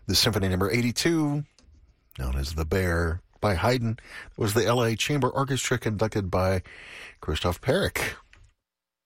The Symphony Number 82, known as The Bear, by Haydn, was the L.A. Chamber Orchestra conducted by Christoph Perrick.